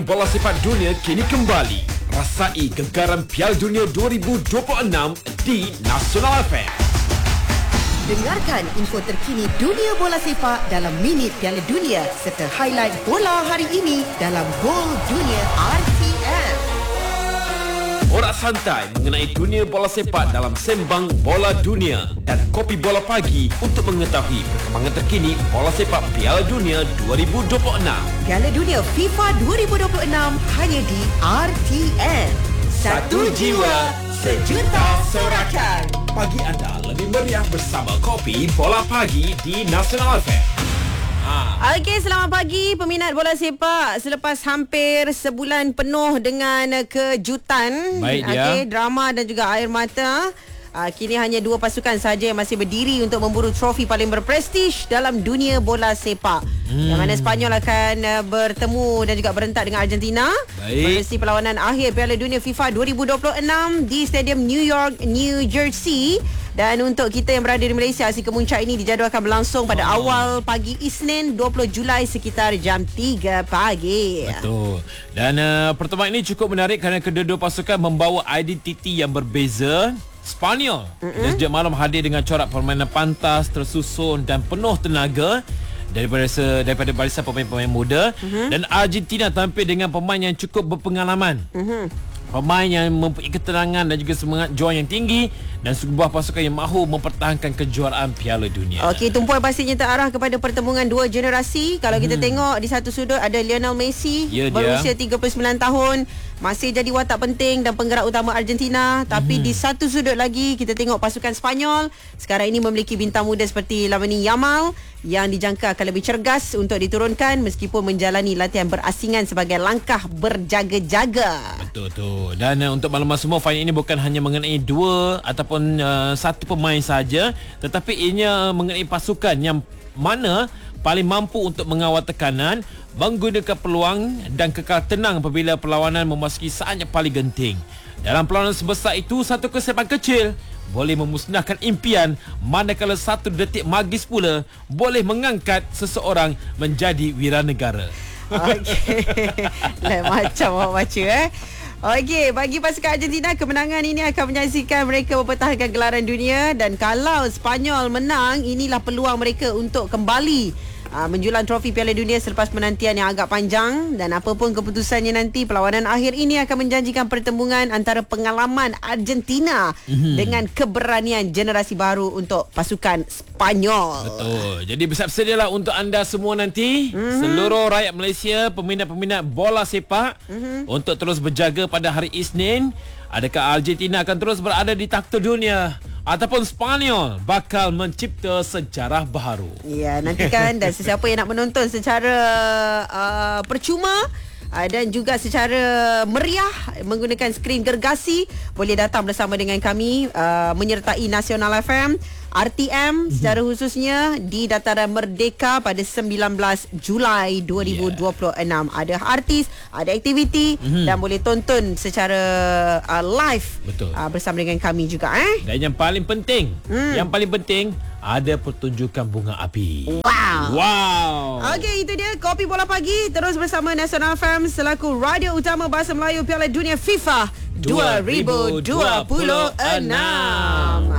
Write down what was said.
Bola sepak dunia kini kembali. Rasai gegaran Piala Dunia 2026 di Nasional FM. Dengarkan info terkini dunia bola sepak dalam Minit Piala Dunia serta highlight bola hari ini dalam Gol Dunia RTM. Borak santai mengenai dunia bola sepak dalam Sembang Bola Dunia dan Kopi Bola Pagi untuk mengetahui perkembangan terkini bola sepak Piala Dunia 2026. Piala Dunia FIFA 2026 hanya di RTM. Satu jiwa, sejuta sorakan. Pagi anda lebih meriah bersama Kopi Bola Pagi di Nasional FM. Okey, selamat pagi peminat bola sepak. Selepas hampir sebulan penuh dengan kejutan, Baik dia. drama dan juga air mata, kini hanya dua pasukan sahaja yang masih berdiri untuk memburu trofi paling berprestij dalam dunia bola sepak. Yang mana Sepanyol akan bertemu dan juga berentak dengan Argentina. Menerusi perlawanan akhir Piala Dunia FIFA 2026 di Stadium New York, New Jersey. Dan untuk kita yang berada di Malaysia, aksi kemuncak ini dijadualkan berlangsung pada awal pagi Isnin 20 Julai sekitar jam 3 pagi. Betul. Dan pertemuan ini cukup menarik kerana kedua-dua pasukan membawa identiti yang berbeza. Sepanyol dan sejak malam hadir dengan corak permainan pantas, tersusun dan penuh tenaga daripada barisan pemain-pemain muda. Dan Argentina tampil dengan pemain yang cukup berpengalaman. Pemain yang mempunyai ketenangan dan juga semangat juang yang tinggi dan sebuah pasukan yang mahu mempertahankan kejuaraan Piala Dunia. Okey, tumpuan pastinya terarah kepada pertemuan dua generasi. Kalau kita tengok di satu sudut ada Lionel Messi, berusia 39 tahun, masih jadi watak penting dan penggerak utama Argentina. Tapi di satu sudut lagi kita tengok pasukan Sepanyol sekarang ini memiliki bintang muda seperti Lamine Yamal yang dijangka akan lebih cergas untuk diturunkan meskipun menjalani latihan berasingan sebagai langkah berjaga-jaga. Betul tu. Dan untuk makluman semua, final ini bukan hanya mengenai dua ataupun satu pemain saja, tetapi ianya mengenai pasukan yang mana paling mampu untuk mengawal tekanan, menggunakan peluang dan kekal tenang apabila perlawanan memasuki saat yang paling genting. Dalam perlawanan sebesar itu, satu kesiapan kecil boleh memusnahkan impian, manakala satu detik magis pula boleh mengangkat seseorang menjadi wiranegara. Okey. Lain macam awak baca Okey, bagi pasukan Argentina, kemenangan ini akan menyaksikan mereka mempertahankan gelaran dunia. Dan kalau Sepanyol menang, inilah peluang mereka untuk kembali menjulang trofi Piala Dunia selepas penantian yang agak panjang. Dan apapun keputusannya nanti, perlawanan akhir ini akan menjanjikan pertembungan antara pengalaman Argentina dengan keberanian generasi baru untuk pasukan Sepanyol. Betul. Jadi bersedia-sedialah untuk anda semua nanti, seluruh rakyat Malaysia, peminat-peminat bola sepak, untuk terus berjaga pada hari Isnin. Adakah Argentina akan terus berada di takhta dunia ataupun Sepanyol bakal mencipta sejarah baru? Ya, nantikan. Dan sesiapa yang nak menonton secara percuma dan juga secara meriah menggunakan skrin gergasi, boleh datang bersama dengan kami menyertai Nasional FM RTM secara khususnya di Dataran Merdeka pada 19 Julai 2026. Ada artis, ada aktiviti dan boleh tonton secara live. Betul. Bersama dengan kami juga. Dan yang paling penting, ada pertunjukan bunga api. Wow. Okey, itu dia Kopi Bola Pagi terus bersama Nasional FM selaku radio utama bahasa Melayu Piala Dunia FIFA 2026.